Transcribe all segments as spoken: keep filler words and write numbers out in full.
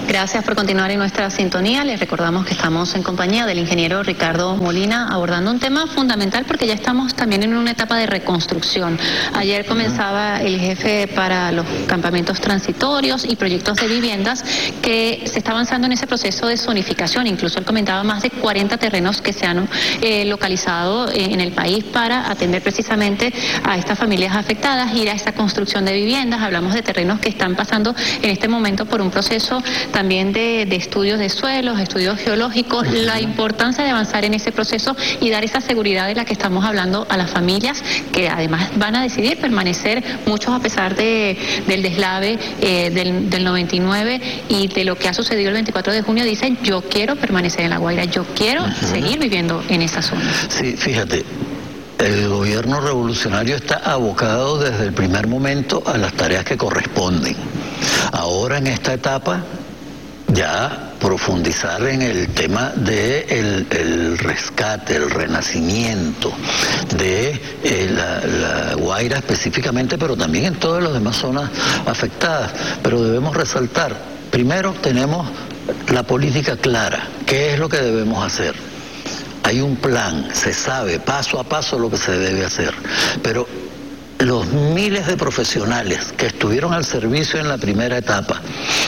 Gracias por continuar en nuestra sintonía. Les recordamos que estamos en compañía del ingeniero Ricardo Molina abordando un tema fundamental porque ya estamos también en una etapa de reconstrucción. Ayer comenzaba el jefe para los campamentos transitorios y proyectos de viviendas que se está avanzando en ese proceso de zonificación. Incluso él comentaba más de cuarenta terrenos que se han eh, localizado eh, en el país para atender precisamente a estas familias afectadas, ir a esta construcción de viviendas. Hablamos de terrenos que están pasando en este momento por un proceso también de, de estudios de suelos, estudios geológicos, la importancia de avanzar en ese proceso y dar esa seguridad de la que estamos hablando a las familias, que además van a decidir permanecer, muchos a pesar de, del deslave eh, del, del noventa y nueve y de lo que ha sucedido el veinticuatro de junio, dicen: yo quiero permanecer en La Guaira, yo quiero uh-huh. seguir viviendo en esa zona. Sí, fíjate, el gobierno revolucionario está abocado desde el primer momento a las tareas que corresponden. Ahora en esta etapa ya profundizar en el tema de el, el rescate, el renacimiento de eh, la, la Guaira específicamente, pero también en todas las demás zonas afectadas. Pero debemos resaltar, primero tenemos la política clara, ¿qué es lo que debemos hacer? Hay un plan, se sabe paso a paso lo que se debe hacer, pero los miles de profesionales que estuvieron al servicio en la primera etapa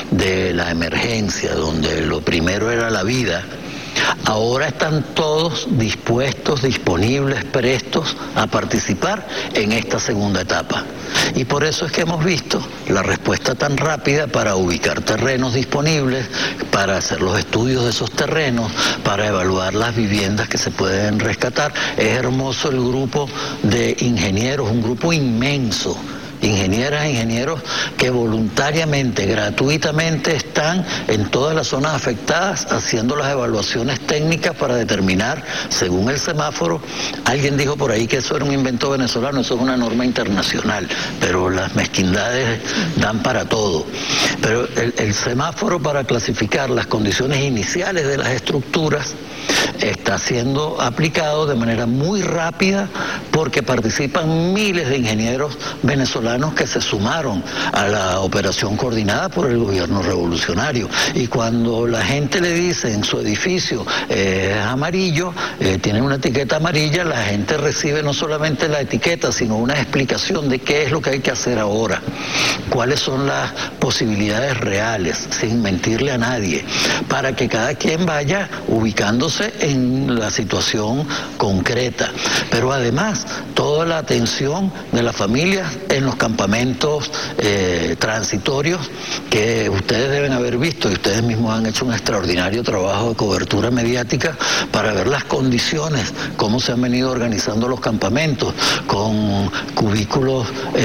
de la emergencia, donde lo primero era la vida, ahora están todos dispuestos, disponibles, prestos a participar en esta segunda etapa. Y por eso es que hemos visto la respuesta tan rápida para ubicar terrenos disponibles, para hacer los estudios de esos terrenos, para evaluar las viviendas que se pueden rescatar. Es hermoso el grupo de ingenieros, un grupo inmenso, ingenieras e ingenieros que voluntariamente, gratuitamente están en todas las zonas afectadas haciendo las evaluaciones técnicas para determinar, según el semáforo. Alguien dijo por ahí que eso era un invento venezolano, eso es una norma internacional, pero las mezquindades dan para todo. Pero el, el semáforo para clasificar las condiciones iniciales de las estructuras está siendo aplicado de manera muy rápida porque participan miles de ingenieros venezolanos que se sumaron a la operación coordinada por el gobierno revolucionario. Y cuando la gente le dice en su edificio eh, es amarillo, eh, tiene una etiqueta amarilla, la gente recibe no solamente la etiqueta, sino una explicación de qué es lo que hay que hacer ahora, cuáles son las posibilidades reales, sin mentirle a nadie, para que cada quien vaya ubicándose en la situación concreta. Pero además, toda la atención de las familias en los campamentos eh, transitorios que ustedes deben haber visto, y ustedes mismos han hecho un extraordinario trabajo de cobertura mediática para ver las condiciones, cómo se han venido organizando los campamentos, con cubículos,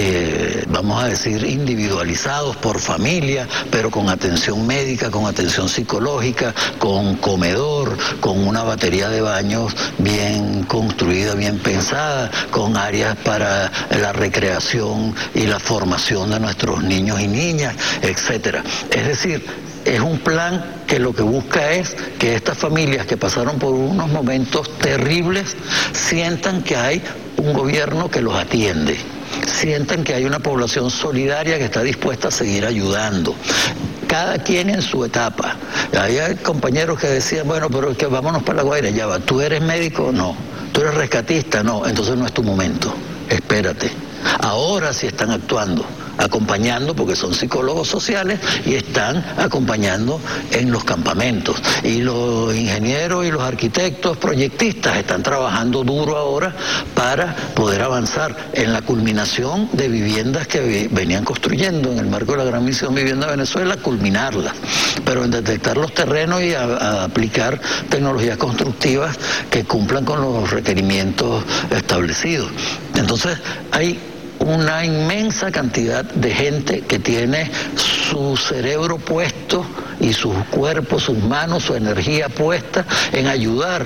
eh, vamos a decir, individualizados por familia, pero con atención médica, con atención psicológica, con comedor, con una batería de baños bien construida, bien pensada, con áreas para la recreación y la formación de nuestros niños y niñas, etcétera. Es decir, es un plan que lo que busca es que estas familias que pasaron por unos momentos terribles sientan que hay un gobierno que los atiende, sientan que hay una población solidaria que está dispuesta a seguir ayudando. Cada quien en su etapa. Hay compañeros que decían, bueno, pero es que vámonos para La Guaira, ya va. ¿Tú eres médico? No. ¿Tú eres rescatista? No. Entonces no es tu momento. Espérate. Ahora sí están actuando, acompañando, porque son psicólogos sociales y están acompañando en los campamentos. Y los ingenieros y los arquitectos, proyectistas, están trabajando duro ahora para poder avanzar en la culminación de viviendas que venían construyendo en el marco de la Gran Misión Vivienda Venezuela, culminarlas, pero en detectar los terrenos y a, a aplicar tecnologías constructivas que cumplan con los requerimientos establecidos. Entonces, hay una inmensa cantidad de gente que tiene su cerebro puesto y sus cuerpos, sus manos, su energía puesta en ayudar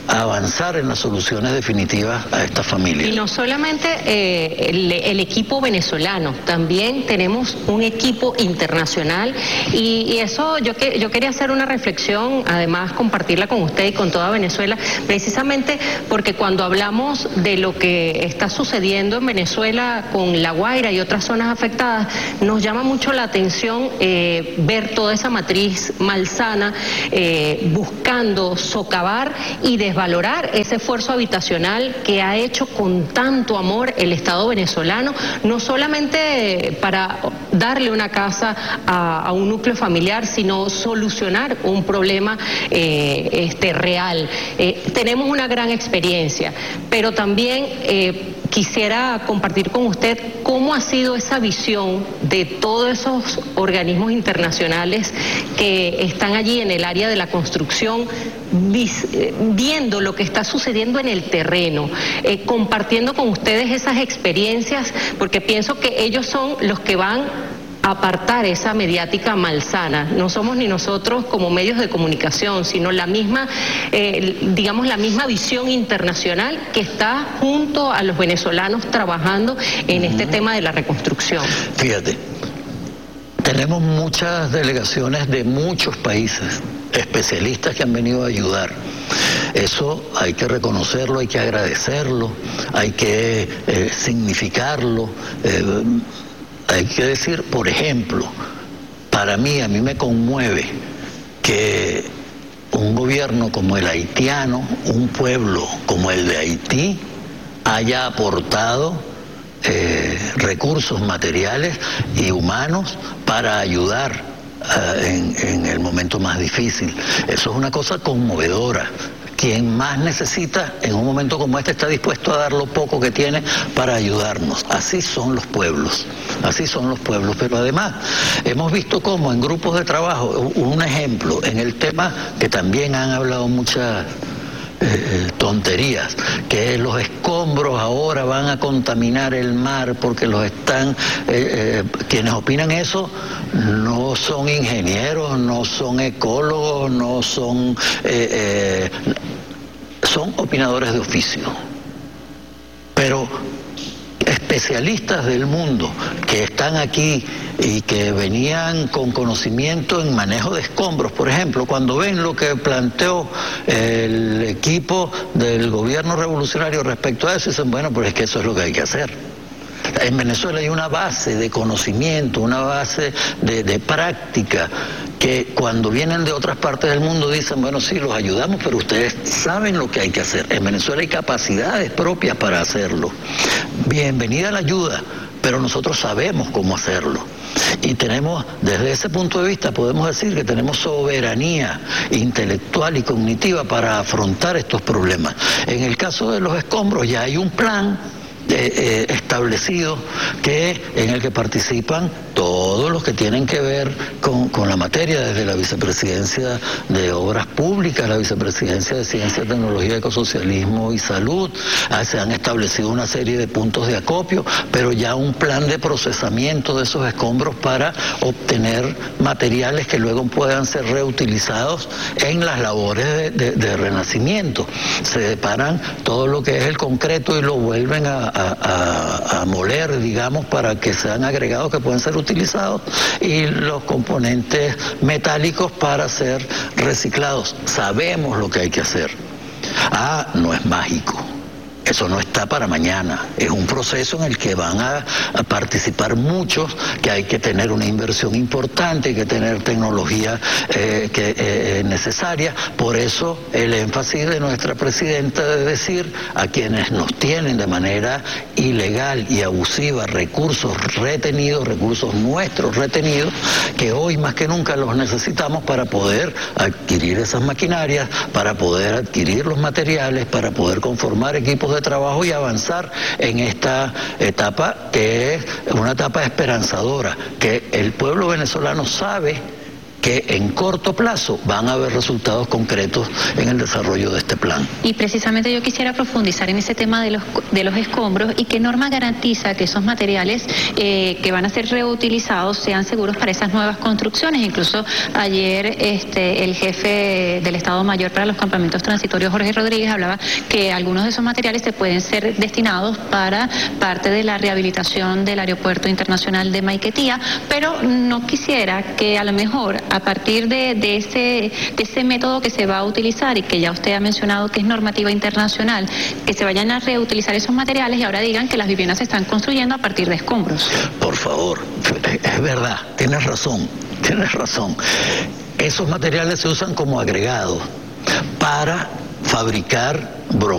a avanzar en las soluciones definitivas a estas familias. Y no solamente eh, el, el equipo venezolano, también tenemos un equipo internacional y, y eso yo, que, yo quería hacer una reflexión, además compartirla con usted y con toda Venezuela, precisamente porque cuando hablamos de lo que está sucediendo en Venezuela con La Guaira y otras zonas afectadas, nos llama mucho la atención eh, ver toda esa matriz malsana eh, buscando socavar y desvalorar ese esfuerzo habitacional que ha hecho con tanto amor el Estado venezolano, no solamente para darle una casa a, a un núcleo familiar, sino solucionar un problema eh, este, real. Eh, tenemos una gran experiencia, pero también eh, quisiera compartir con usted cómo ha sido esa visión de todos esos organismos internacionales que están allí en el área de la construcción, viendo lo que está sucediendo en el terreno, eh, compartiendo con ustedes esas experiencias, porque pienso que ellos son los que van a apartar esa mediática malsana. No somos ni nosotros como medios de comunicación, sino la misma, eh, digamos, la misma visión internacional que está junto a los venezolanos trabajando en este tema de la reconstrucción. Fíjate, tenemos muchas delegaciones de muchos países, especialistas que han venido a ayudar. Eso hay que reconocerlo, hay que agradecerlo, hay que eh, significarlo. Eh, hay que decir, por ejemplo, para mí, a mí me conmueve que un gobierno como el haitiano, un pueblo como el de Haití, haya aportado eh, recursos materiales y humanos para ayudar uh, en, en el momento más difícil. Eso es una cosa conmovedora. Quien más necesita en un momento como este está dispuesto a dar lo poco que tiene para ayudarnos. Así son los pueblos, así son los pueblos. Pero además hemos visto cómo en grupos de trabajo, un ejemplo, en el tema que también han hablado muchas eh, tonterías, que los escombros ahora van a contaminar el mar porque los están, eh, eh, quienes opinan eso no son ingenieros, no son ecólogos, no son, eh, eh, son opinadores de oficio. Pero especialistas del mundo que están aquí y que venían con conocimiento en manejo de escombros, por ejemplo, cuando ven lo que planteó el equipo del gobierno revolucionario respecto a eso, dicen, bueno, pues es que eso es lo que hay que hacer. En Venezuela hay una base de conocimiento, una base de, de práctica, que cuando vienen de otras partes del mundo dicen, bueno, sí, los ayudamos, pero ustedes saben lo que hay que hacer. En Venezuela hay capacidades propias para hacerlo. Bienvenida la ayuda, pero nosotros sabemos cómo hacerlo. Y tenemos, desde ese punto de vista, podemos decir que tenemos soberanía intelectual y cognitiva para afrontar estos problemas. En el caso de los escombros ya hay un plan Eh, eh, establecido que en el que participan todos los que tienen que ver con, con la materia, desde la Vicepresidencia de Obras Públicas, la Vicepresidencia de Ciencia, Tecnología, Ecosocialismo y Salud. Ah, se han establecido una serie de puntos de acopio, pero ya un plan de procesamiento de esos escombros para obtener materiales que luego puedan ser reutilizados en las labores de, de, de renacimiento. Se separan todo lo que es el concreto y lo vuelven a A, a, a moler, digamos, para que sean agregados que pueden ser utilizados, y los componentes metálicos para ser reciclados. Sabemos lo que hay que hacer. Ah, no es mágico. Eso no está para mañana, es un proceso en el que van a, a participar muchos, que hay que tener una inversión importante, hay que tener tecnología eh, que, eh, necesaria. Por eso el énfasis de nuestra presidenta de decir a quienes nos tienen de manera ilegal y abusiva recursos retenidos, recursos nuestros retenidos, que hoy más que nunca los necesitamos para poder adquirir esas maquinarias, para poder adquirir los materiales, para poder conformar equipos de trabajo y avanzar en esta etapa, que es una etapa esperanzadora, que el pueblo venezolano sabe que en corto plazo van a haber resultados concretos en el desarrollo de este plan. Y precisamente yo quisiera profundizar en ese tema de los, de los escombros y qué norma garantiza que esos materiales eh, que van a ser reutilizados sean seguros para esas nuevas construcciones. Incluso ayer este, el jefe del Estado Mayor para los Campamentos Transitorios, Jorge Rodríguez, hablaba que algunos de esos materiales se pueden ser destinados para parte de la rehabilitación del Aeropuerto Internacional de Maiquetía, pero no quisiera que a lo mejor a partir de, de, ese, de ese método que se va a utilizar y que ya usted ha mencionado que es normativa internacional, que se vayan a reutilizar esos materiales y ahora digan que las viviendas se están construyendo a partir de escombros. Por favor, es verdad, tienes razón, tienes razón. Esos materiales se usan como agregados para fabricar